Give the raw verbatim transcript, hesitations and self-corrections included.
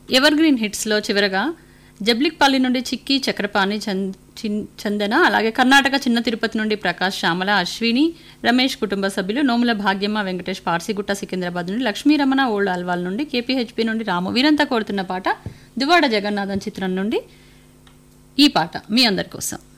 Ever green హిట్స్లో చివరగా జబ్లిక్పల్లి నుండి చిక్కి చక్రపాణి చందన, అలాగే కర్ణాటక చిన్న తిరుపతి నుండి ప్రకాష్, శ్యామల, అశ్విని, రమేష్ కుటుంబ సభ్యులు, నోముల భాగ్యమ్మ, వెంకటేష్, పార్సిగుట్ట, సికింద్రాబాద్ నుండి లక్ష్మీ రమణ, ఓల్డ్ అల్వాల్ నుండి, కేపీహెచ్పి నుండి రాము, వీరంతా కోరుతున్న పాట దువ్వాడ జగన్నాథం చిత్రం నుండి ఈ పాట మీ అందరి కోసం.